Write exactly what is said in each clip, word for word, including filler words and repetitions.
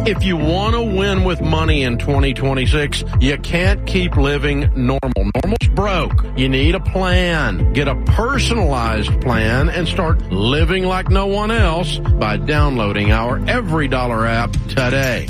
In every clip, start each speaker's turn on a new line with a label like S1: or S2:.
S1: If you want to win with money in twenty twenty-six, you can't keep living normal. Normal's broke. You need a plan. Get a personalized plan and start living like no one else by downloading our Every Dollar app today.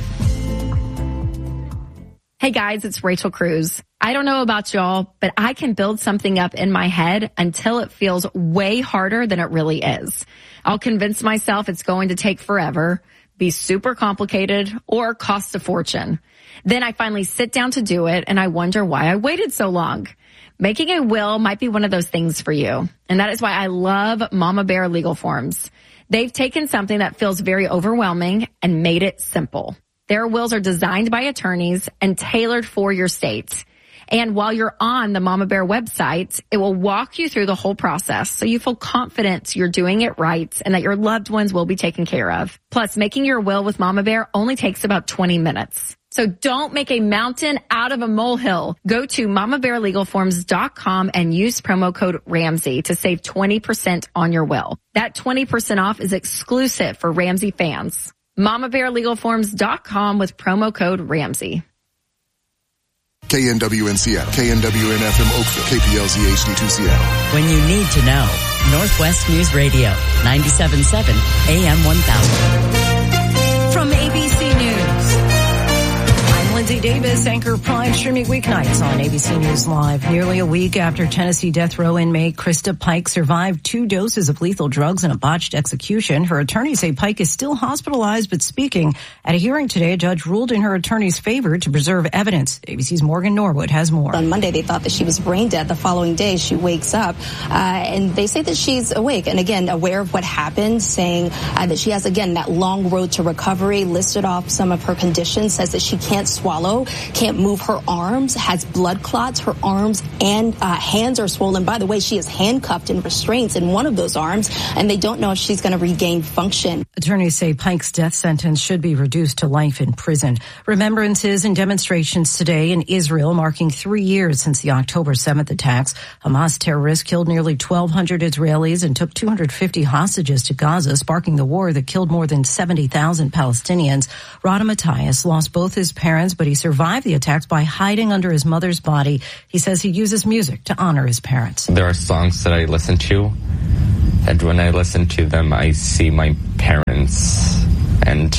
S2: Hey guys, it's Rachel Cruz. I don't know about y'all, but I can build something up in my head until it feels way harder than it really is. I'll convince myself it's going to take forever, be super complicated, or cost a fortune. Then I finally sit down to do it, and I wonder why I waited so long. Making a will might be one of those things for you, and that is why I love Mama Bear Legal Forms. They've taken something that feels very overwhelming and made it simple. Their wills are designed by attorneys and tailored for your state. And while you're on the Mama Bear website, it will walk you through the whole process so you feel confident you're doing it right and that your loved ones will be taken care of. Plus, making your will with Mama Bear only takes about twenty minutes. So don't make a mountain out of a molehill. Go to mama bear legal forms dot com and use promo code Ramsey to save twenty percent on your will. That twenty percent off is exclusive for Ramsey fans. mama bear legal forms dot com with promo code Ramsey.
S3: K N W N Seattle, K N W N F M Oakville, K P L Z H D two Seattle.
S4: When you need to know, Northwest News Radio, ninety-seven point seven A M one thousand.
S5: From A B C News, I'm Lindsay Davis, anchor Prime, streaming weeknights on A B C News Live. Nearly a week after Tennessee death row inmate Krista Pike survived two doses of lethal drugs in a botched execution, her attorneys say Pike is still hospitalized but speaking. At a hearing today, a judge ruled in her attorney's favor to preserve evidence. A B C's Morgan Norwood has more.
S6: On Monday, they thought that she was brain dead. The following day, she wakes up, uh, and they say that she's awake and, again, aware of what happened, saying uh, that she has, again, that long road to recovery, listed off some of her conditions, says that she can't swallow, can't move her arms, has blood clots. Her arms and uh, hands are swollen. By the way, she is handcuffed and restraints in one of those arms, and they don't know if she's going to regain function.
S5: Attorneys say Pike's death sentence should be reduced to life in prison. Remembrances and demonstrations today in Israel, marking three years since the October seventh attacks. Hamas terrorists killed nearly twelve hundred Israelis and took two hundred fifty hostages to Gaza, sparking the war that killed more than seventy thousand Palestinians. Rada Matthias lost both his parents, but he survived the attacks by hiding under his mother's body. He says he uses music to honor his parents.
S7: There are songs that I listen to, and when I listen to them, I see my parents, and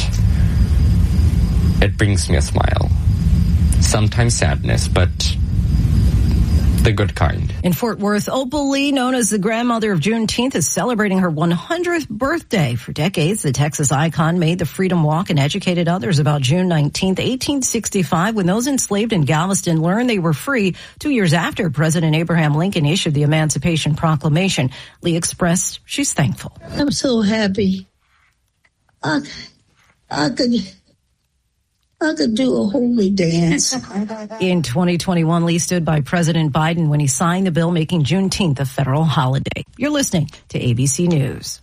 S7: it brings me a smile. Sometimes sadness, but the good kind.
S5: In Fort Worth, Opal Lee, known as the grandmother of Juneteenth, is celebrating her one hundredth birthday. For decades, the Texas icon made the Freedom Walk and educated others about June nineteenth, eighteen sixty-five, when those enslaved in Galveston learned they were free. Two years after President Abraham Lincoln issued the Emancipation Proclamation, Lee expressed she's thankful.
S8: I'm so happy. I, I could... I could do a holy dance.
S5: In twenty twenty-one, Lee stood by President Biden when he signed the bill making Juneteenth a federal holiday. You're listening to A B C News.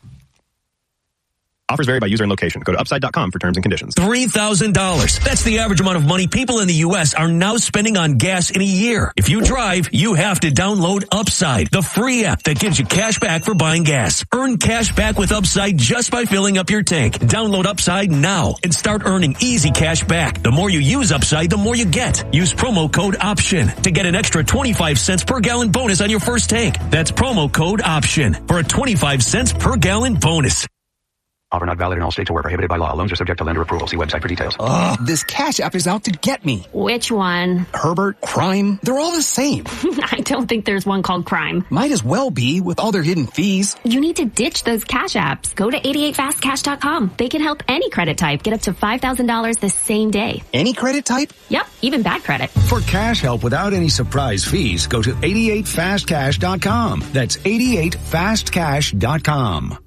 S9: Offers vary by user and location. Go to upside dot com for terms and conditions.
S10: three thousand dollars. That's the average amount of money people in the U S are now spending on gas in a year. If you drive, you have to download Upside, the free app that gives you cash back for buying gas. Earn cash back with Upside just by filling up your tank. Download Upside now and start earning easy cash back. The more you use Upside, the more you get. Use promo code OPTION to get an extra twenty-five cents per gallon bonus on your first tank. That's promo code OPTION for a twenty-five cents per gallon bonus.
S11: Offer not valid in all states or where prohibited by law. Loans are subject to lender approval. See website for details.
S12: Ugh, this Cash App is out to get me.
S13: Which one?
S12: Herbert, Crime, they're all the same.
S13: I don't think there's one called Crime.
S12: Might as well be with all their hidden fees.
S13: You need to ditch those Cash Apps. Go to eighty-eight fast cash dot com. They can help any credit type get up to five thousand dollars the same day.
S12: Any credit type?
S13: Yep, even bad credit.
S14: For cash help without any surprise fees, go to eighty-eight fast cash dot com. That's eighty-eight fast cash dot com.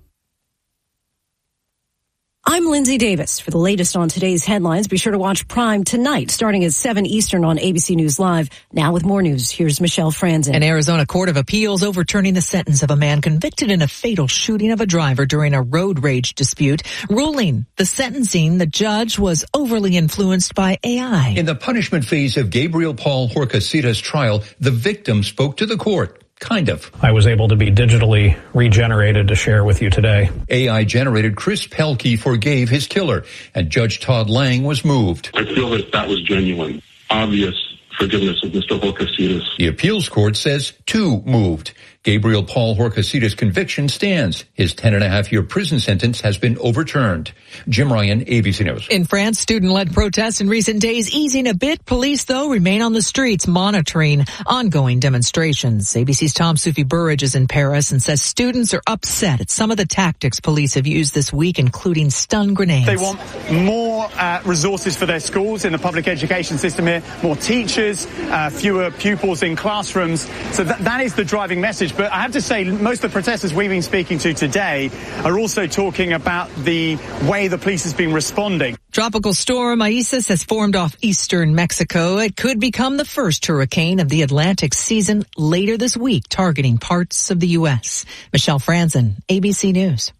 S5: I'm Lindsay Davis. For the latest on today's headlines, be sure to watch Prime tonight, starting at seven Eastern on A B C News Live. Now with more news, here's Michelle Franzen.
S15: An Arizona Court of Appeals overturning the sentence of a man convicted in a fatal shooting of a driver during a road rage dispute, ruling the sentencing the judge was overly influenced by A I.
S16: In the punishment phase of Gabriel Paul Horcasitas' trial, the victim spoke to the court. Kind of.
S17: I was able to be digitally regenerated to share with you today.
S16: A I-generated Chris Pelkey forgave his killer, and Judge Todd Lang was moved.
S18: I feel that that was genuine, obvious forgiveness of Mister Horcasitas.
S16: The appeals court says two moved. Gabriel Paul Horcasitas' conviction stands. His ten and a half year prison sentence has been overturned. Jim Ryan, A B C News.
S15: In France, student-led protests in recent days easing a bit. Police, though, remain on the streets monitoring ongoing demonstrations. A B C's Tom Soufi Burridge is in Paris and says students are upset at some of the tactics police have used this week, including stun grenades.
S19: They want more uh, resources for their schools in the public education system here, more teachers, uh, fewer pupils in classrooms. So th- that is the driving message. But I have to say, most of the protesters we've been speaking to today are also talking about the way the police has been responding.
S15: Tropical storm Isis has formed off eastern Mexico. It could become the first hurricane of the Atlantic season later this week, targeting parts of the U S. Michelle Franzen, A B C News.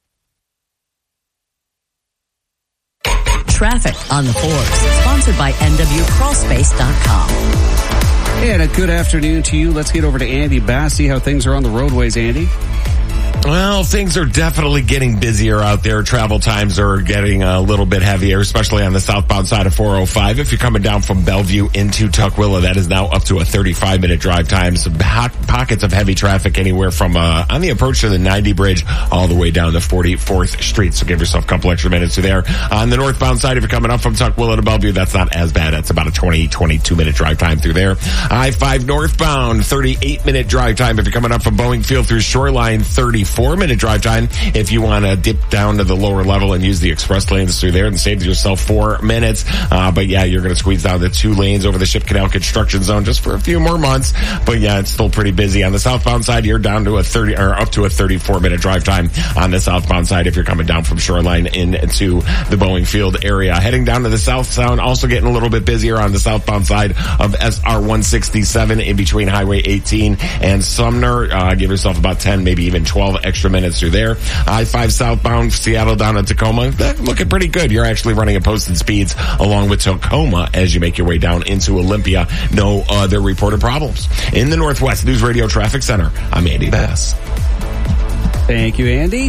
S4: Traffic on the Forbes, sponsored by N W Crawlspace dot com.
S20: And a good afternoon to you. Let's get over to Andy Bass, see how things are on the roadways, Andy.
S21: Well, things are definitely getting busier out there. Travel times are getting a little bit heavier, especially on the southbound side of four oh five. If you're coming down from Bellevue into Tukwila, that is now up to a thirty-five minute drive time. Some hot pockets of heavy traffic anywhere from uh, on the approach to the ninety bridge all the way down to forty-fourth Street. So give yourself a couple extra minutes through there. On the northbound side, if you're coming up from Tukwila to Bellevue, that's not as bad. That's about a twenty, twenty-two minute drive time through there. I five northbound, thirty-eight minute drive time. If you're coming up from Boeing Field through Shoreline, thirty-four minute drive time. If you want to dip down to the lower level and use the express lanes through there and save yourself four minutes. Uh, but yeah, you're going to squeeze down the two lanes over the Ship Canal construction zone just for a few more months. But yeah, it's still pretty busy. On the southbound side, you're down to a thirty or up to a thirty-four minute drive time on the southbound side if you're coming down from Shoreline into the Boeing Field area. Heading down to the south sound, also getting a little bit busier on the southbound side of S R one sixty-seven in between Highway eighteen and Sumner. Uh, give yourself about ten, maybe even twelve extra minutes through there. I five southbound, Seattle down to Tacoma. That's looking pretty good. You're actually running at posted speeds along with Tacoma as you make your way down into Olympia. No other reported problems. In the Northwest News Radio Traffic Center, I'm Andy Bass.
S20: Thank you, Andy.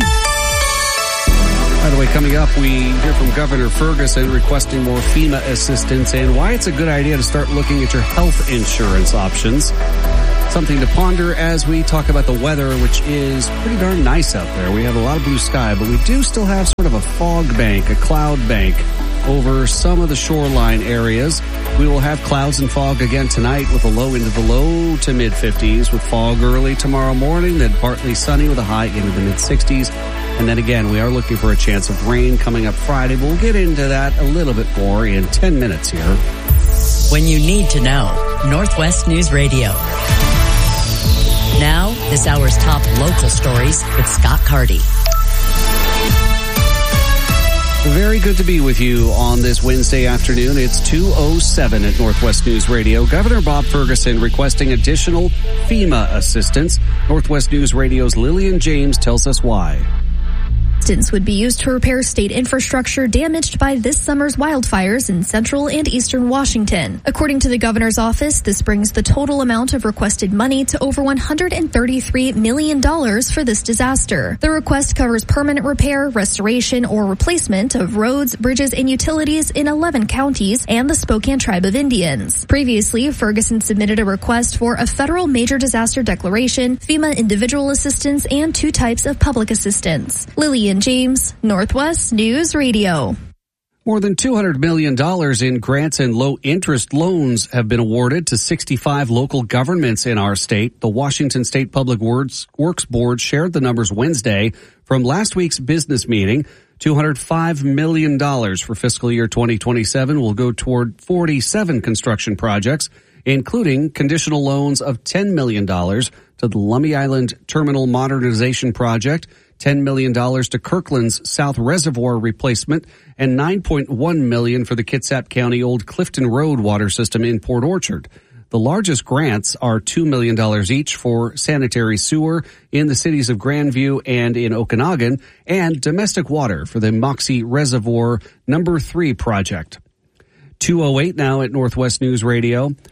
S20: By the way, coming up, we hear from Governor Ferguson requesting more FEMA assistance and why it's a good idea to start looking at your health insurance options. Something to ponder as we talk about the weather, which is pretty darn nice out there. We have a lot of blue sky, but we do still have sort of a fog bank, a cloud bank over some of the shoreline areas. We will have clouds and fog again tonight with a low into the low to mid fifties with fog early tomorrow morning, then partly sunny with a high into the mid sixties. And then again, we are looking for a chance of rain coming up Friday. We'll get into that a little bit more in ten minutes here.
S4: When you need to know, Northwest News Radio. Now, this hour's top local stories with Scott Carty.
S20: Very good to be with you on this Wednesday afternoon. It's two oh seven at Northwest News Radio. Governor Bob Ferguson requesting additional FEMA assistance. Northwest News Radio's Lillian James tells us why.
S22: Assistance would be used to repair state infrastructure damaged by this summer's wildfires in central and eastern Washington. According to the governor's office, this brings the total amount of requested money to over one hundred thirty-three million dollars for this disaster. The request covers permanent repair, restoration, or replacement of roads, bridges, and utilities in eleven counties and the Spokane Tribe of Indians. Previously, Ferguson submitted a request for a federal major disaster declaration, FEMA individual assistance, and two types of public assistance. Lillian James, Northwest News Radio.
S20: More than two hundred million dollars in grants and low-interest loans have been awarded to sixty-five local governments in our state. The Washington State Public Works Board shared the numbers Wednesday from last week's business meeting. two hundred five million dollars for fiscal year twenty twenty-seven will go toward forty-seven construction projects, including conditional loans of ten million dollars to the Lummi Island Terminal Modernization Project, ten million dollars to Kirkland's South Reservoir replacement, and nine point one million dollars for the Kitsap County Old Clifton Road water system in Port Orchard. The largest grants are two million dollars each for sanitary sewer in the cities of Grandview and in Okanagan, and domestic water for the Moxie Reservoir Number three project. two oh eight now at Northwest News Radio.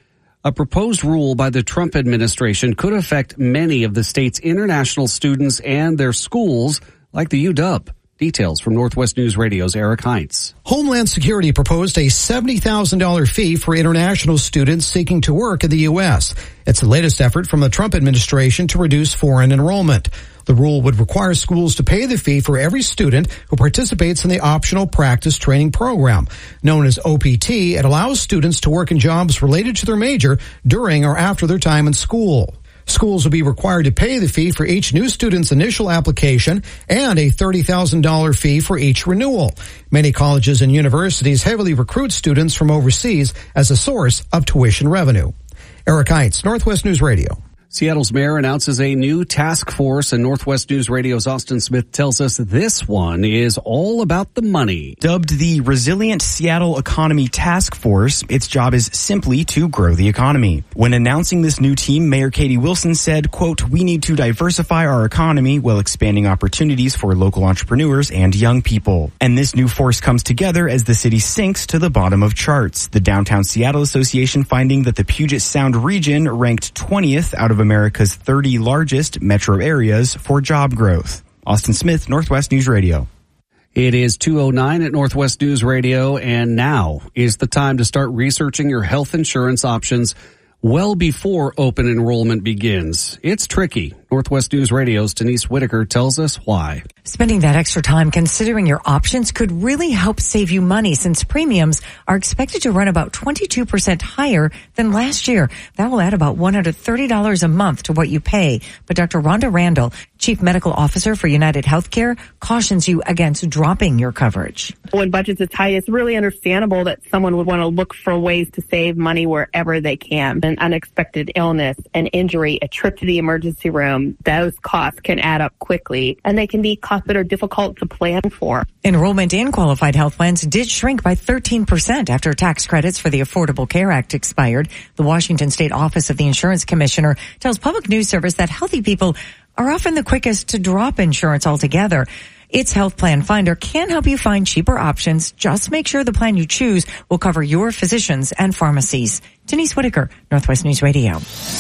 S20: A proposed rule by the Trump administration could affect many of the state's international students and their schools, like the U W. Details from Northwest News Radio's Eric Heinz.
S1: Homeland Security proposed a seventy thousand dollars fee for international students seeking to work in the U S. It's the latest effort from the Trump administration to reduce foreign enrollment. The rule would require schools to pay the fee for every student who participates in the optional practice training program. Known as O P T, it allows students to work in jobs related to their major during or after their time in school. Schools will be required to pay the fee for each new student's initial application and a thirty thousand dollars fee for each renewal. Many colleges and universities heavily recruit students from overseas as a source of tuition revenue. Eric Heinz, Northwest News Radio.
S20: Seattle's mayor announces a new task force, and Northwest News Radio's Austin Smith tells us this one is all about the money.
S2: Dubbed the Resilient Seattle Economy Task Force, its job is simply to grow the economy. When announcing this new team, Mayor Katie Wilson said, quote, "We need to diversify our economy while expanding opportunities for local entrepreneurs and young people." And this new force comes together as the city sinks to the bottom of charts. The Downtown Seattle Association finding that the Puget Sound region ranked twentieth out of America's thirty largest metro areas for job growth. Austin Smith, Northwest News Radio.
S20: It is two oh nine at Northwest News Radio, and now is the time to start researching your health insurance options well before open enrollment begins. It's tricky. Northwest News Radio's Denise Whitaker tells us why.
S23: Spending that extra time considering your options could really help save you money, since premiums are expected to run about twenty-two percent higher than last year. That will add about one hundred thirty dollars a month to what you pay. But Doctor Rhonda Randall, Chief Medical Officer for United Healthcare, cautions you against dropping your coverage.
S24: When budgets are tight, it's really understandable that someone would want to look for ways to save money wherever they can. An unexpected illness, an injury, a trip to the emergency room, those costs can add up quickly, and they can be costs that are difficult to plan for.
S23: Enrollment in qualified health plans did shrink by thirteen percent after tax credits for the Affordable Care Act expired. The Washington State Office of the Insurance Commissioner tells Public News Service that healthy people are often the quickest to drop insurance altogether. Its Health Plan Finder can help you find cheaper options. Just make sure the plan you choose will cover your physicians and pharmacies. Denise Whitaker, Northwest News Radio.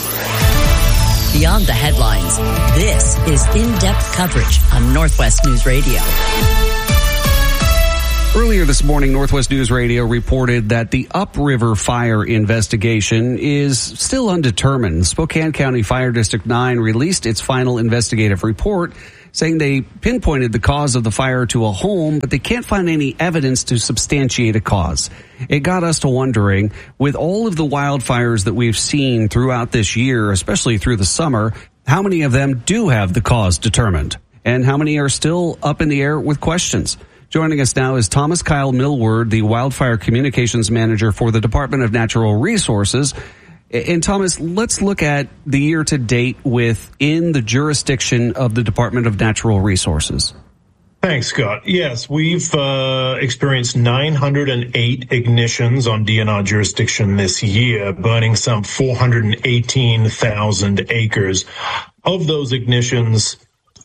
S4: Beyond the headlines, this is in-depth coverage on Northwest News Radio.
S20: Earlier this morning, Northwest News Radio reported that the Upriver Fire investigation is still undetermined. Spokane County Fire District nine released its final investigative report, saying they pinpointed the cause of the fire to a home, but they can't find any evidence to substantiate a cause. It got us to wondering, with all of the wildfires that we've seen throughout this year, especially through the summer, how many of them do have the cause determined? And how many are still up in the air with questions? Joining us now is Thomas Kyle Millward, the Wildfire Communications Manager for the Department of Natural Resources. And Thomas, let's look at the year to date within the jurisdiction of the Department of Natural Resources.
S25: Thanks, Scott. Yes, we've uh, experienced nine hundred eight ignitions on D N R jurisdiction this year, burning some four hundred eighteen thousand acres. Of those ignitions,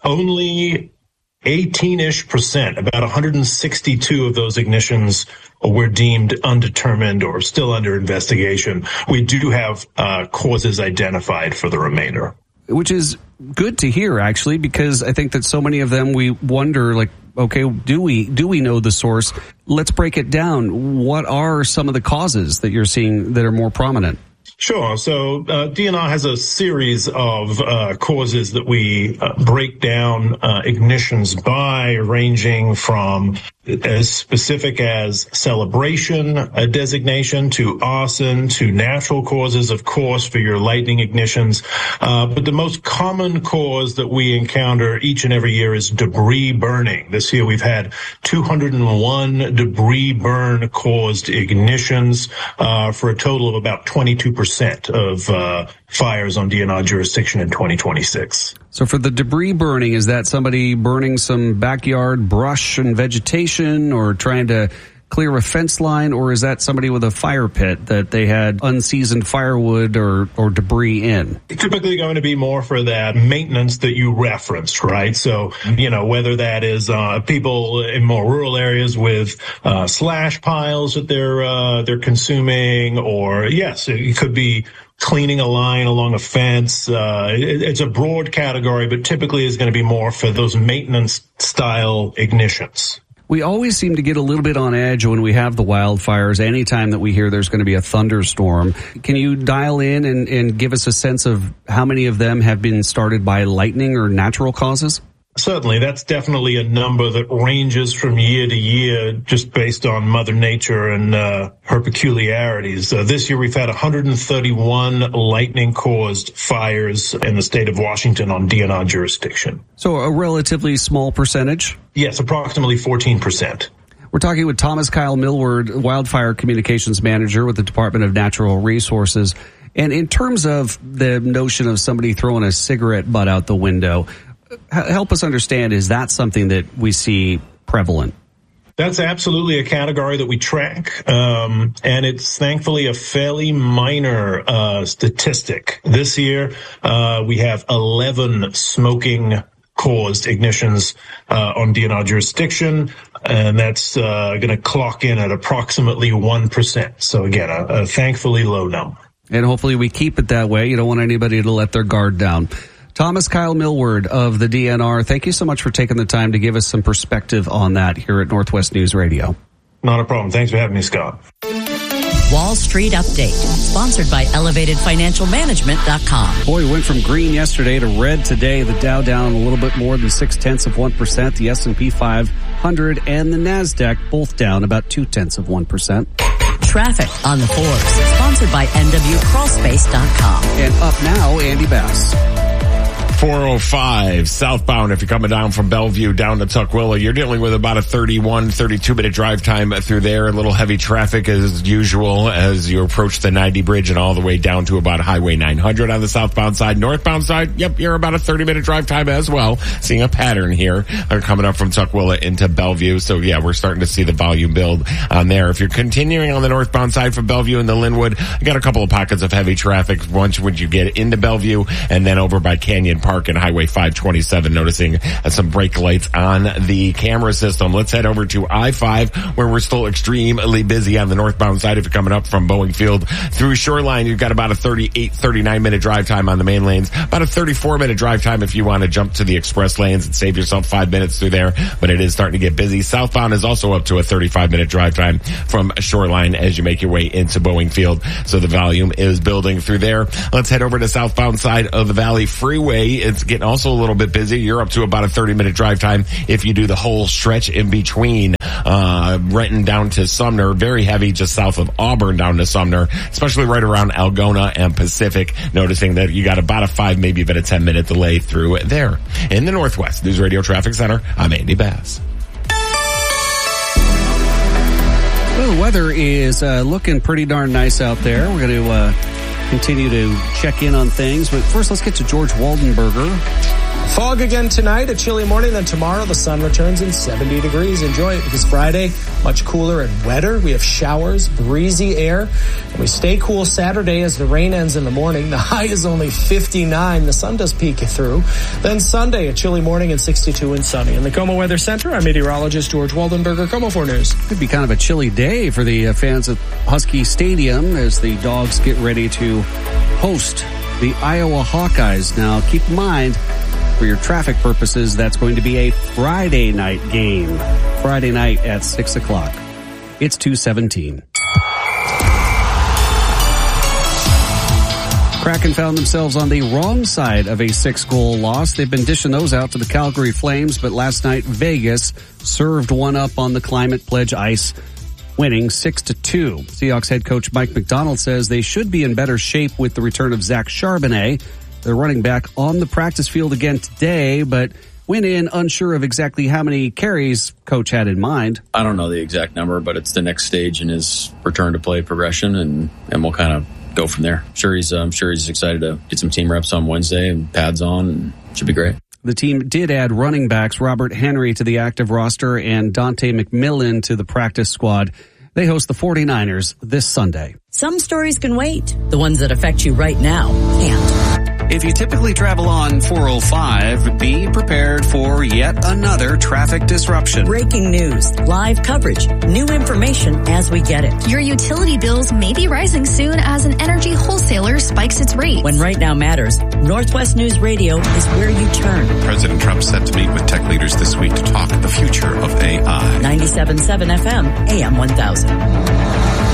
S25: only eighteen-ish percent, about one hundred sixty-two of those ignitions were deemed undetermined or still under investigation. We do have uh, causes identified for the remainder.
S20: Which is good to hear, actually, because I think that so many of them we wonder, like, okay, do we do we know the source? Let's break it down. What are some of the causes that you're seeing that are more prominent?
S25: Sure. So uh, D N R has a series of uh, causes that we uh, break down uh, ignitions by, ranging from as specific as celebration a designation to arson to natural causes, of course, for your lightning ignitions. Uh, but the most common cause that we encounter each and every year is debris burning. This year we've had two hundred one debris burn caused ignitions uh, for a total of about twenty-two percent of uh, fires on D N R jurisdiction in twenty twenty-six.
S20: So for the debris burning, is that somebody burning some backyard brush and vegetation, or trying to clear a fence line, or is that somebody with a fire pit that they had unseasoned firewood or, or debris in?
S25: Typically going to be more for that maintenance that you referenced, right? So, you know, whether that is uh, people in more rural areas with uh, slash piles that they're uh, they're consuming, or yes, it could be cleaning a line along a fence. Uh, it, it's a broad category, but typically is going to be more for those maintenance style ignitions.
S20: We always seem to get a little bit on edge when we have the wildfires anytime that we hear there's going to be a thunderstorm. Can you dial in and, and give us a sense of how many of them have been started by lightning or natural causes?
S25: Certainly, that's definitely a number that ranges from year to year just based on Mother Nature and uh, her peculiarities. Uh, this year we've had one hundred thirty-one lightning-caused fires in the state of Washington on D N R jurisdiction.
S20: So a relatively small percentage?
S25: Yes, approximately fourteen percent.
S20: We're talking with Thomas Kyle Millward, Wildfire Communications Manager with the Department of Natural Resources. And in terms of the notion of somebody throwing a cigarette butt out the window, help us understand, is that something that we see prevalent?
S25: That's absolutely a category that we track, um, and it's thankfully a fairly minor uh, statistic. This year, uh, we have eleven smoking-caused ignitions uh, on D N R jurisdiction, and that's uh, going to clock in at approximately one percent. So again, a, a thankfully low number.
S20: And hopefully we keep it that way. You don't want anybody to let their guard down. Thomas Kyle Millward of the D N R, thank you so much for taking the time to give us some perspective on that here at Northwest News Radio.
S25: Not a problem. Thanks for having me, Scott.
S4: Wall Street Update, sponsored by elevated financial management dot com.
S20: Boy, we went from green yesterday to red today. The Dow down a little bit more than six tenths of one percent. The S and P five hundred and the NASDAQ both down about two tenths of one percent.
S4: Traffic on the Forbes, sponsored by N W crawl space dot com.
S20: And up now, Andy Bass.
S21: four oh five southbound, if you're coming down from Bellevue down to Tukwila, you're dealing with about a thirty-one, thirty-two minute drive time through there. A little heavy traffic as usual as you approach the ninety bridge and all the way down to about Highway nine hundred on the southbound side. Northbound side, yep, you're about a thirty minute drive time as well. Seeing a pattern here are coming up from Tukwila into Bellevue. So yeah, we're starting to see the volume build on there. If you're continuing on the northbound side from Bellevue and the Linwood, you got a couple of pockets of heavy traffic once when you get into Bellevue and then over by Canyon Park and Highway five twenty-seven, noticing uh, some brake lights on the camera system. Let's head over to I five, where we're still extremely busy on the northbound side. If you're coming up from Boeing Field through Shoreline, you've got about a thirty-eight, thirty-nine minute drive time on the main lanes, about a thirty-four minute drive time if you want to jump to the express lanes and save yourself five minutes through there, but it is starting to get busy. Southbound is also up to a thirty-five minute drive time from Shoreline as you make your way into Boeing Field, so the volume is building through there. Let's head over to southbound side of the Valley Freeway. It's getting also a little bit busy. You're up to about a thirty minute drive time if you do the whole stretch in between uh Renton down to Sumner. Very heavy just south of Auburn down to Sumner, especially right around Algona and Pacific, noticing that you got about a five, maybe even a ten minute delay through there. In the Northwest News Radio Traffic Center, I'm Andy Bass.
S20: Well, the weather is uh, looking pretty darn nice out there. We're going to uh, continue to check in on things, but first let's get to George Waldenberger.
S3: Fog again tonight, a chilly morning, then tomorrow the sun returns in seventy degrees. Enjoy it because Friday, much cooler and wetter. We have showers, breezy air, and we stay cool Saturday as the rain ends in the morning. The high is only fifty-nine. The sun does peek through. Then Sunday, a chilly morning and sixty-two and sunny. In the Como Weather Center, I'm meteorologist George Waldenberger, Como four News.
S20: Could be kind of a chilly day for the fans at Husky Stadium as the Dogs get ready to host the Iowa Hawkeyes. Now, keep in mind, for your traffic purposes, that's going to be a Friday night game. Friday night at six o'clock. It's two seventeen. Kraken found themselves on the wrong side of a six-goal loss. They've been dishing those out to the Calgary Flames, but last night Vegas served one up on the Climate Pledge ice, winning six to two. Seahawks head coach Mike McDonald says they should be in better shape with the return of Zach Charbonnet. They're running back on the practice field again today, but went in unsure of exactly how many carries coach had in mind.
S6: I don't know the exact number, but it's the next stage in his return to play progression, and, and we'll kind of go from there. Sure, he's I'm sure he's excited to get some team reps on Wednesday and pads on, and it should be great.
S20: The team did add running backs Robert Henry to the active roster and Dante McMillan to the practice squad. They host the 49ers this Sunday.
S4: Some stories can wait. The ones that affect you right now can't.
S20: If you typically travel on four oh five, be prepared for yet another traffic disruption.
S4: Breaking news, live coverage, new information as we get it.
S22: Your utility bills may be rising soon as an energy wholesaler spikes its rates.
S4: When right now matters, Northwest News Radio is where you turn.
S7: President Trump set to meet with tech leaders this week to talk the future of A I.
S4: ninety-seven point seven F M, A M one thousand.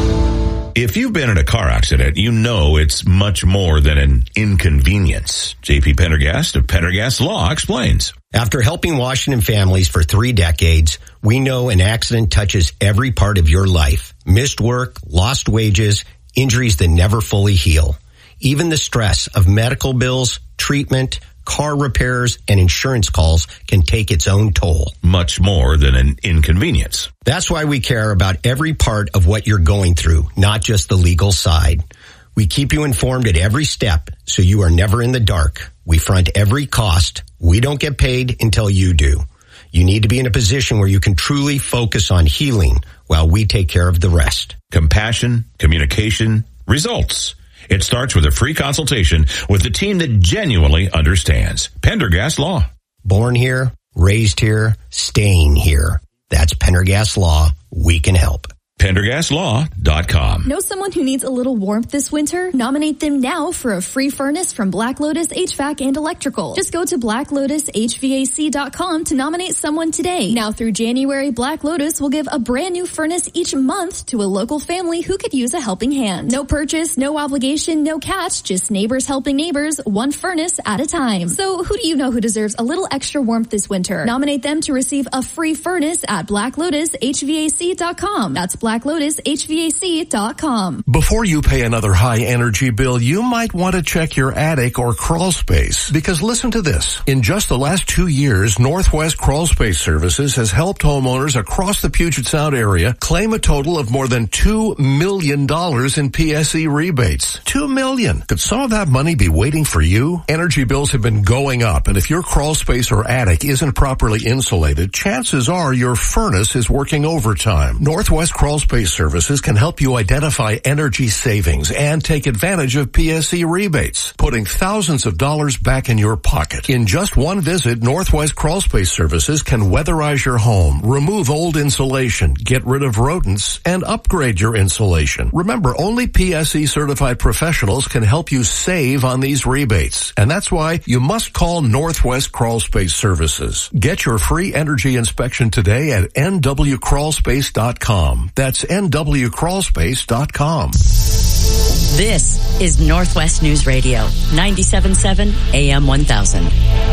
S8: If you've been in a car accident, you know it's much more than an inconvenience. J P Pendergast of Pendergast Law explains.
S9: After helping Washington families for three decades, we know an accident touches every part of your life. Missed work, lost wages, injuries that never fully heal. Even the stress of medical bills, treatment, car repairs, and insurance calls can take its own toll.
S8: Much more than an inconvenience.
S9: That's why we care about every part of what you're going through, not just the legal side. We keep you informed at every step, so you are never in the dark. We front every cost. We don't get paid until you do. You need to be in a position where you can truly focus on healing while we take care of the rest.
S8: Compassion, communication, results. It starts with a free consultation with the team that genuinely understands. Pendergast Law.
S9: Born here, raised here, staying here. That's Pendergast Law. We can help.
S8: Pendergast Law dot com.
S22: Know someone who needs a little warmth this winter? Nominate them now for a free furnace from Black Lotus H V A C and Electrical. Just go to black lotus H V A C dot com to nominate someone today. Now through January, Black Lotus will give a brand new furnace each month to a local family who could use a helping hand. No purchase, no obligation, no catch, just neighbors helping neighbors, one furnace at a time. So who do you know who deserves a little extra warmth this winter? Nominate them to receive a free furnace at black lotus H V A C dot com. That's black lotus H V A C dot com.
S10: Before you pay another high energy bill, you might want to check your attic or crawl space. Because listen to this. In just the last two years, Northwest Crawl Space Services has helped homeowners across the Puget Sound area claim a total of more than two million dollars in P S E rebates. two million dollars. Could some of that money be waiting for you? Energy bills have been going up, and if your crawl space or attic isn't properly insulated, chances are your furnace is working overtime. Northwest Crawl Space Services can help you identify energy savings and take advantage of P S E rebates, putting thousands of dollars back in your pocket. In just one visit, Northwest Crawl Space Services can weatherize your home, remove old insulation, get rid of rodents, and upgrade your insulation. Remember, only P S E certified professionals can help you save on these rebates, and that's why you must call Northwest Crawl Space Services. Get your free energy inspection today at N W crawl space dot com. That's N W crawl space dot com.
S4: This is Northwest News Radio, ninety-seven point seven A M one thousand.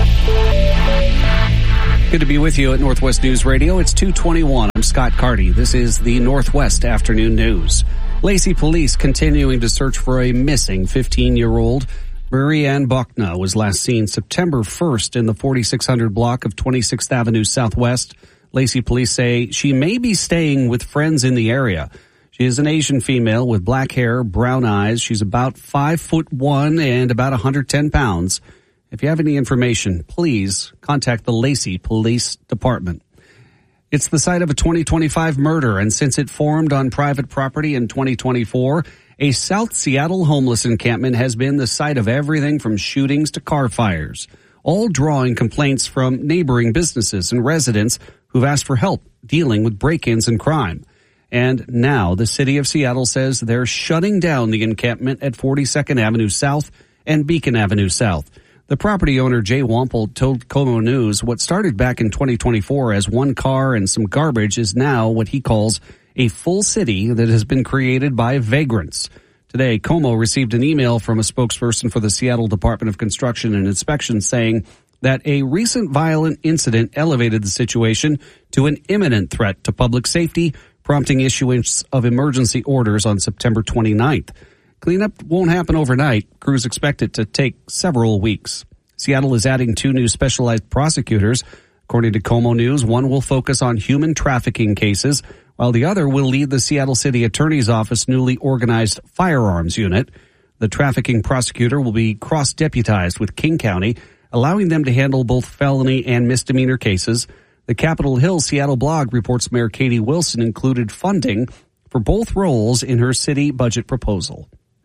S20: Good to be with you at Northwest News Radio. It's two twenty-one. I'm Scott Carty. This is the Northwest Afternoon News. Lacey police continuing to search for a missing fifteen-year-old. Marie Ann Buckna was last seen September first in the forty-six hundred block of twenty-sixth Avenue Southwest. Lacey police say she may be staying with friends in the area. She is an Asian female with black hair, brown eyes. She's about five foot one and about one hundred ten pounds. If you have any information, please contact the Lacey Police Department. It's the site of a twenty twenty-five murder, and since it formed on private property in twenty twenty-four, a South Seattle homeless encampment has been the site of everything from shootings to car fires, all drawing complaints from neighboring businesses and residents who've asked for help dealing with break-ins and crime. And now the city of Seattle says they're shutting down the encampment at forty-second Avenue South and Beacon Avenue South. The property owner, Jay Wampel, told KOMO News what started back in twenty twenty-four as one car and some garbage is now what he calls a full city that has been created by vagrants. Today, KOMO received an email from a spokesperson for the Seattle Department of Construction and Inspection saying that a recent violent incident elevated the situation to an imminent threat to public safety, prompting issuance of emergency orders on September twenty-ninth. Cleanup won't happen overnight. Crews expect it to take several weeks. Seattle is adding two new specialized prosecutors. According to KOMO News, one will focus on human trafficking cases, while the other will lead the Seattle City Attorney's Office newly organized firearms unit. The trafficking prosecutor will be cross-deputized with King County. allowing them to handle both felony and misdemeanor cases. The Capitol Hill Seattle blog reports Mayor Katie Wilson included funding for both roles in her city budget proposal.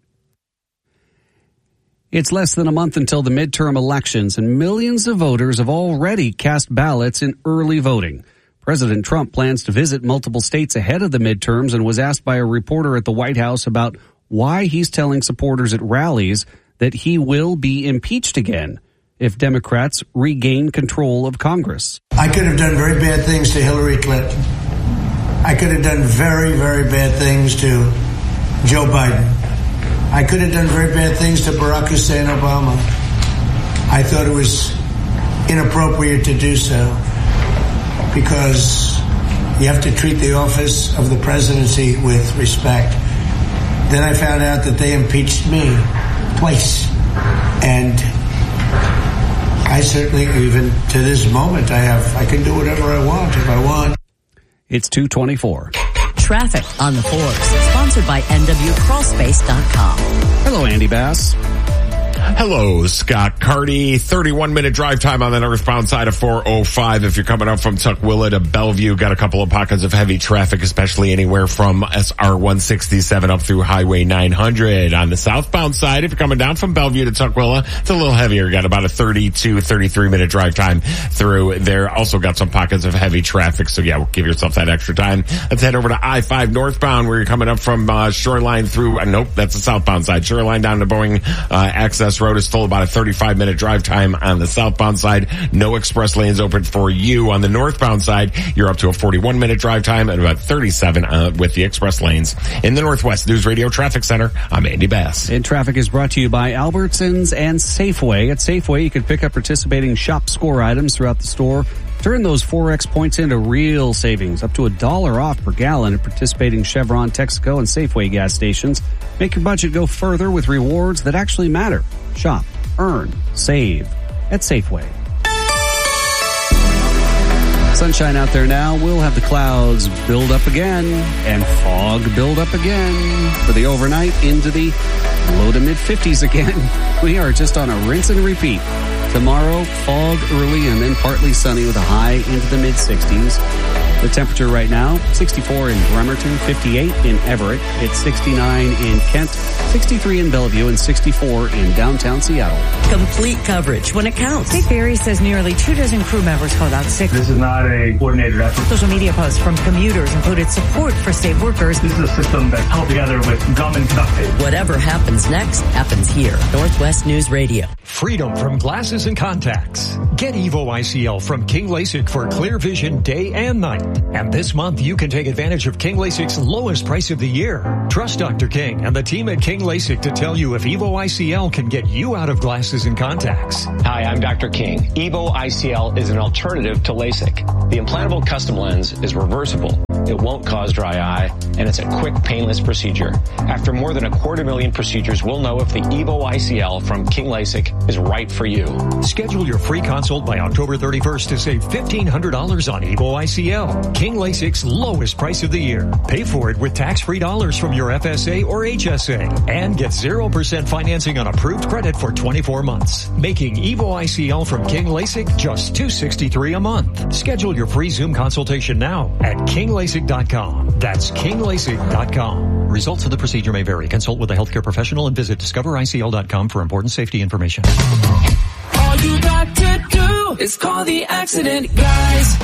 S20: It's less than a month until the midterm elections, and millions of voters have already cast ballots in early voting. President Trump plans to visit multiple states ahead of the midterms and was asked by a reporter at the White House about why he's telling supporters at rallies that he will be impeached again if Democrats regain control of Congress.
S5: I could have done very bad things to Hillary Clinton. I could have done very, very bad things to Joe Biden. I could have done very bad things to Barack Hussein Obama. I thought it was inappropriate to do so because you have to treat the office of the presidency with respect. Then I found out that they impeached me twice. And I certainly, even to this moment, I have, I can do whatever I want if I want.
S20: It's two twenty-four.
S4: Traffic on the fours, sponsored by N W crawl space dot com.
S20: Hello, Andy Bass.
S21: Hello, Scott Carty. thirty-one minute drive time on the northbound side of four oh five. If you're coming up from Tukwila to Bellevue, got a couple of pockets of heavy traffic, especially anywhere from S R one sixty-seven up through Highway nine hundred. On the southbound side, if you're coming down from Bellevue to Tukwila, it's a little heavier. Got about a thirty-two, thirty-three minute drive time through there. Also got some pockets of heavy traffic. So yeah, we'll give yourself that extra time. Let's head over to I five northbound where you're coming up from uh, Shoreline through, uh, nope, that's the southbound side. Shoreline down to Boeing uh, Access Road is still about a thirty-five minute drive time on the southbound side. No express lanes open for you. On the northbound side, you're up to a forty-one minute drive time and about thirty-seven uh, with the express lanes. In the Northwest News Radio Traffic Center, I'm Andy Bass.
S20: And traffic is brought to you by Albertsons and Safeway. At Safeway, you can pick up participating shop score items throughout the store. Turn those four X points into real savings, up to a dollar off per gallon at participating Chevron, Texaco, and Safeway gas stations. Make your budget go further with rewards that actually matter. Shop, earn, save at Safeway. Sunshine out there now. We'll have the clouds build up again and fog build up again for the overnight into the low to mid fifties again. We are just on a rinse and repeat. Tomorrow, fog early and then partly sunny with a high into the mid sixties. The temperature right now, sixty-four in Bremerton, fifty-eight in Everett. It's sixty-nine in Kent, sixty-three in Bellevue, and sixty-four in downtown Seattle.
S4: Complete coverage when it counts.
S23: State Ferry says nearly two dozen crew members called out sick.
S11: This is not a coordinated effort.
S23: Social media posts from commuters included support for state workers.
S11: This is a system that's held together with gum and duct tape.
S4: Whatever happens next happens here. Northwest News Radio.
S12: Freedom from glasses and contacts. Get Evo I C L from King LASIK for clear vision day and night. And this month, you can take advantage of King LASIK's lowest price of the year. Trust Doctor King and the team at King LASIK to tell you if Evo I C L can get you out of glasses and contacts.
S13: Hi, I'm Doctor King. Evo I C L is an alternative to LASIK. The implantable custom lens is reversible. It won't cause dry eye, and it's a quick, painless procedure. After more than a quarter million procedures, we'll know if the Evo I C L from King LASIK is right for you.
S12: Schedule your free consult by October thirty-first to save fifteen hundred dollars on Evo I C L. King LASIK's lowest price of the year. Pay for it with tax-free dollars from your F S A or H S A. And get zero percent financing on approved credit for twenty-four months. Making Evo I C L from King LASIK just two hundred sixty-three dollars a month. Schedule your free Zoom consultation now at king lasik dot com. That's king lasik dot com. Results of the procedure may vary. Consult with a healthcare professional and visit discover I C L dot com for important safety information.
S14: All you got to do is call the accident guys.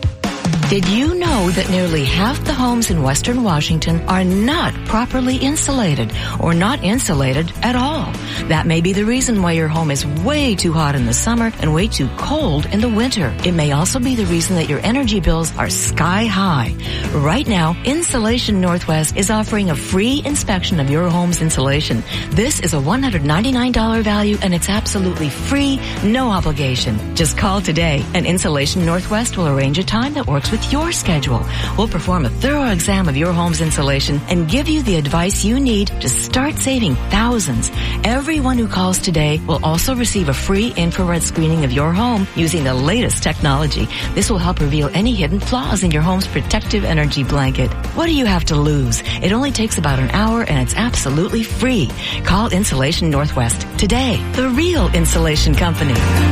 S26: Did you know that nearly half the homes in Western Washington are not properly insulated or not insulated at all? That may be the reason why your home is way too hot in the summer and way too cold in the winter. It may also be the reason that your energy bills are sky high. Right now, Insulation Northwest is offering a free inspection of your home's insulation. This is a one hundred ninety-nine dollars value and it's absolutely free, no obligation. Just call today and Insulation Northwest will arrange a time that works with with your schedule. We'll perform a thorough exam of your home's insulation and give you the advice you need to start saving thousands. Everyone who calls today will also receive a free infrared screening of your home using the latest technology. This will help reveal any hidden flaws in your home's protective energy blanket. What do you have to lose? It only takes about an hour and it's absolutely free. Call Insulation Northwest today, the real insulation company.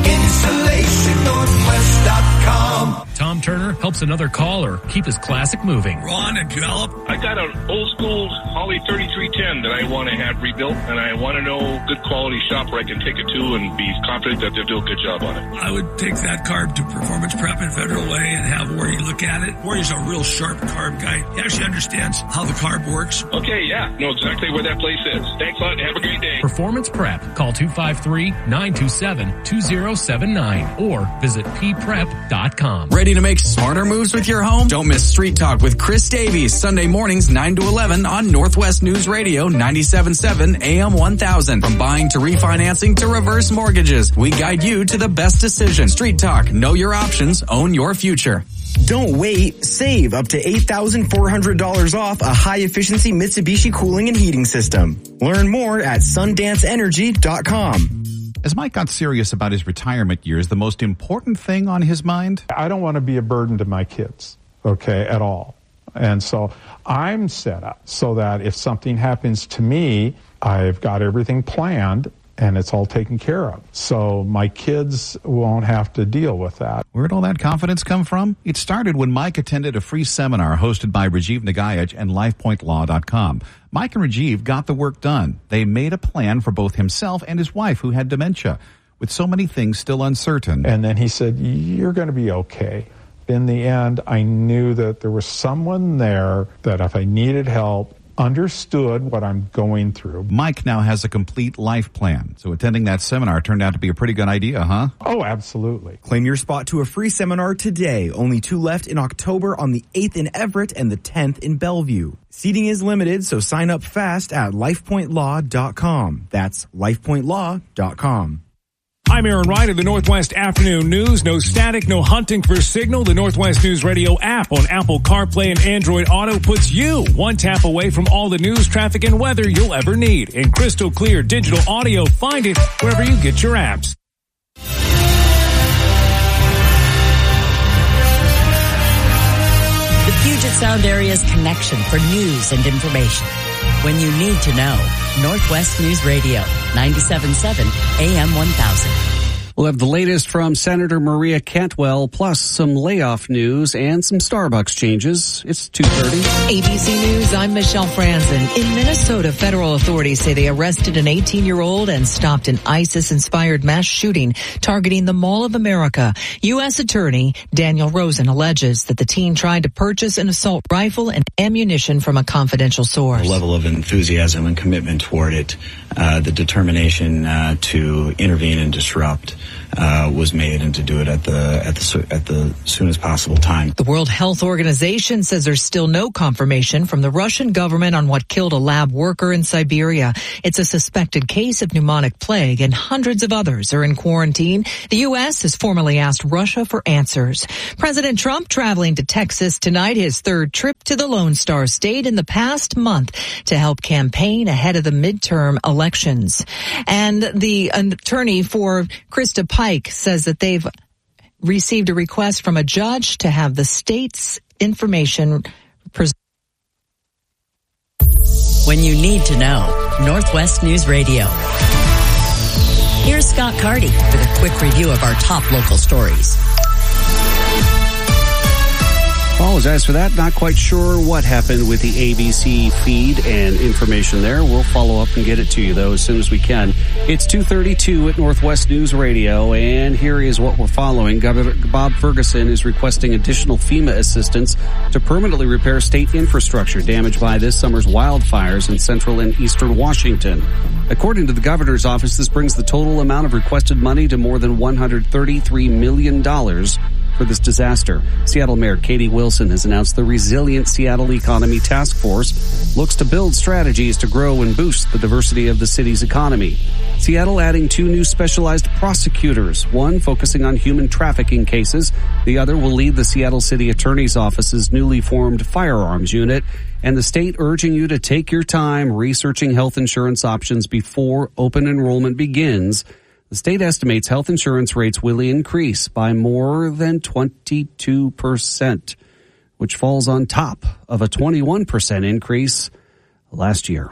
S1: Insulation Northwest dot com.
S15: Tom Turner helps another caller keep his classic moving.
S16: Ron and Jalop. I got an old school Holly thirty-three ten that I want to have rebuilt, and I want to know good quality shop where I can take it to and be confident that they'll do a good job on it. I would take that carb to Performance Prep in Federal Way and have Warrior look at it. Warrior's a real sharp carb guy. He actually understands how the carb works. Okay, yeah, know exactly where that place is. Thanks a lot and have a great day.
S15: Performance Prep. Call two five three, nine two seven, two zero seven nine or visit p prep dot com.
S17: Ready to make smarter moves with your home? Don't miss Street Talk with Chris Davies, Sunday mornings nine to eleven on Northwest News Radio ninety-seven point seven A M one thousand. From buying to refinancing to reverse mortgages, we guide you to the best decision. Street Talk, know your options, own your future.
S2: Don't wait. Save up to eight thousand four hundred dollars off a high-efficiency Mitsubishi cooling and heating system. Learn more at sundance energy dot com.
S18: As Mike got serious about his retirement years, the most important thing on his mind?
S19: I don't want to be a burden to my kids, okay, at all. And so I'm set up so that if something happens to me, I've got everything planned and it's all taken care of. So my kids won't have to deal with that.
S18: Where'd all that confidence come from? It started when Mike attended a free seminar hosted by Rajiv Nagayaj and life point law dot com. Mike and Rajiv got the work done. They made a plan for both himself and his wife who had dementia. With so many things still uncertain.
S19: And then he said, you're going to be okay. In the end, I knew that there was someone there that if I needed help, understood what I'm going through.
S18: Mike now has a complete life plan. So attending that seminar turned out to be a pretty good idea, huh?
S19: Oh, absolutely.
S2: Claim your spot to a free seminar today. Only two left in October on the eighth in Everett and the tenth in Bellevue. Seating is limited, so sign up fast at life point law dot com. That's life point law dot com.
S27: I'm Aaron Wright of the Northwest Afternoon News. No static, no hunting for signal. The Northwest News Radio app on Apple CarPlay and Android Auto puts you one tap away from all the news, traffic, and weather you'll ever need. In crystal clear digital audio, find it wherever you get your apps.
S4: The Puget Sound area's connection for news and information. When you need to know, Northwest News Radio, ninety-seven point seven A M one thousand.
S20: We'll have the latest from Senator Maria Cantwell, plus some layoff news and some Starbucks changes. It's two thirty.
S28: A B C News, I'm Michelle Franzen. In Minnesota, federal authorities say they arrested an eighteen-year-old and stopped an ISIS-inspired mass shooting targeting the Mall of America. U S Attorney Daniel Rosen alleges that the teen tried to purchase an assault rifle and ammunition from a confidential source.
S29: The level of enthusiasm and commitment toward it, uh, the determination uh, to intervene and disrupt, Uh, was made, and to do it at the at the at the soonest possible time.
S28: The World Health Organization says there's still no confirmation from the Russian government on what killed a lab worker in Siberia. It's a suspected case of pneumonic plague, and hundreds of others are in quarantine. The U S has formally asked Russia for answers. President Trump traveling to Texas tonight, his third trip to the Lone Star State in the past month to help campaign ahead of the midterm elections. And the attorney for Krista Pike says that they've received a request from a judge to have the state's information presented.
S4: When you need to know, Northwest News Radio. Here's Scott Carty with a quick review of our top local stories.
S20: Apologize for that. Not quite sure what happened with the A B C feed and information there. We'll follow up and get it to you, though, as soon as we can. It's two thirty-two at Northwest News Radio, and here is what we're following. Governor Bob Ferguson is requesting additional FEMA assistance to permanently repair state infrastructure damaged by this summer's wildfires in central and eastern Washington. According to the governor's office, this brings the total amount of requested money to more than one hundred thirty-three million dollars. for this disaster. Seattle Mayor Katie Wilson has announced the Resilient Seattle Economy Task Force looks to build strategies to grow and boost the diversity of the city's economy. Seattle adding two new specialized prosecutors, one focusing on human trafficking cases. The other will lead the Seattle City Attorney's Office's newly formed firearms unit. And the state urging you to take your time researching health insurance options before open enrollment begins. The state estimates health insurance rates will increase by more than twenty-two percent, which falls on top of a twenty-one percent increase last year.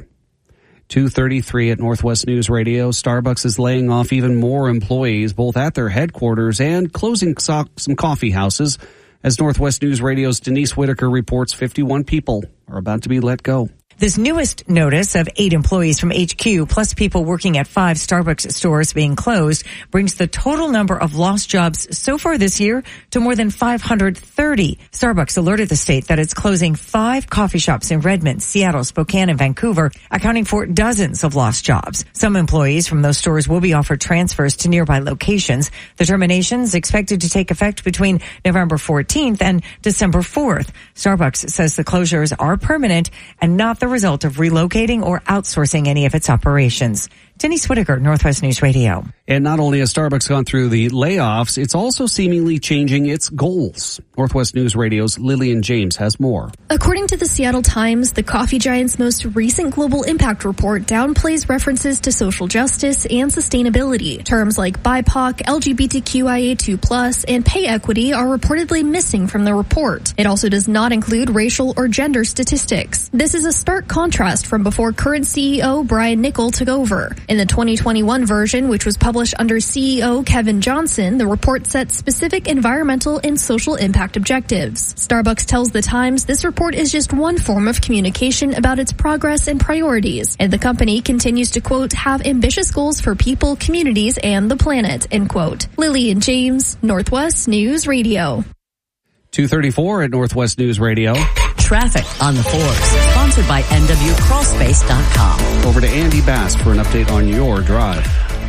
S20: two thirty-three at Northwest News Radio. Starbucks is laying off even more employees, both at their headquarters and closing so- some coffee houses. As Northwest News Radio's Denise Whitaker reports, fifty-one people are about to be let go.
S23: This newest notice of eight employees from H Q plus people working at five Starbucks stores being closed brings the total number of lost jobs so far this year to more than five hundred thirty. Starbucks alerted the state that it's closing five coffee shops in Redmond, Seattle, Spokane, and Vancouver, accounting for dozens of lost jobs. Some employees from those stores will be offered transfers to nearby locations. The termination is expected to take effect between November fourteenth and December fourth. Starbucks says the closures are permanent and not the result of relocating or outsourcing any of its operations. Denise Whitaker, Northwest News Radio.
S20: And not only has Starbucks gone through the layoffs, it's also seemingly changing its goals. Northwest News Radio's Lillian James has more.
S3: According to the Seattle Times, the coffee giant's most recent global impact report downplays references to social justice and sustainability. Terms like B I P O C, L G B T Q I A two plus, and pay equity are reportedly missing from the report. It also does not include racial or gender statistics. This is a stark contrast from before current C E O Brian Niccol took over. In the twenty twenty-one version, which was published under C E O Kevin Johnson, the report sets specific environmental and social impact objectives. Starbucks tells the Times this report is just one form of communication about its progress and priorities, and the company continues to, quote, have ambitious goals for people, communities, and the planet, end quote. Lillian James, Northwest News Radio.
S20: two thirty-four at Northwest News Radio.
S4: Traffic on the fours, sponsored by N W crawl space dot com.
S20: Over to Andy Bass for an update on your drive.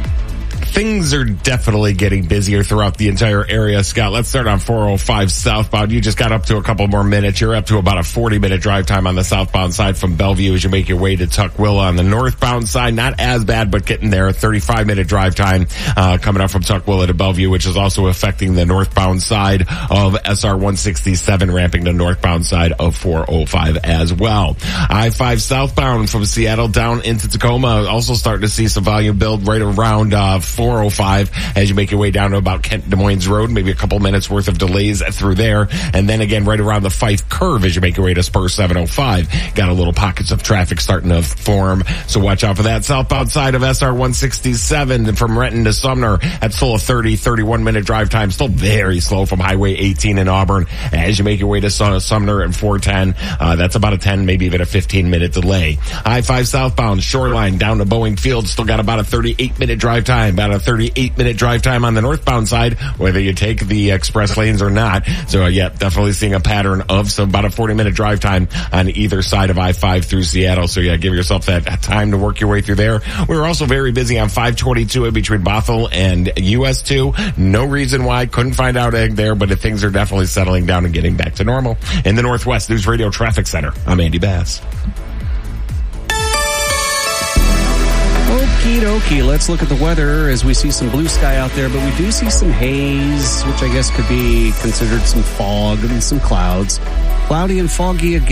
S21: Things are definitely getting busier throughout the entire area, Scott. Let's start on four oh five southbound. You just got up to a couple more minutes. You're up to about a forty minute drive time on the southbound side from Bellevue as you make your way to Tukwila. On the northbound side, not as bad, but getting there. A thirty-five minute drive time uh, coming up from Tukwila to Bellevue, which is also affecting the northbound side of S R one sixty-seven, ramping the northbound side of four oh five as well. I five southbound from Seattle down into Tacoma, also starting to see some volume build right around uh, four oh five as you make your way down to about Kent Des Moines Road, maybe a couple minutes worth of delays through there. And then again, right around the Fife curve as you make your way to Spur seven oh five. Got a little pockets of traffic starting to form, so watch out for that. Southbound side of S R one sixty-seven from Renton to Sumner, that's still a thirty, thirty-one minute drive time, still very slow from Highway eighteen in Auburn as you make your way to Sumner and four ten. Uh, that's about a ten, maybe even a fifteen minute delay. I five southbound, Shoreline down to Boeing Field, still got about a thirty-eight minute drive time, about a thirty-eight minute drive time on the northbound side, whether you take the express lanes or not. So uh, yeah, definitely seeing a pattern of some about a forty minute drive time on either side of I five through Seattle. So yeah, give yourself that time to work your way through there. We were also very busy on five twenty-two in between Bothell and U S two. No reason why, couldn't find out egg there, but things are definitely settling down and getting back to normal. In the Northwest News Radio Traffic Center, I'm Andy Bass.
S20: Okie dokie, let's look at the weather as we see some blue sky out there, but we do see some haze, which I guess could be considered some fog and some clouds. Cloudy and foggy again.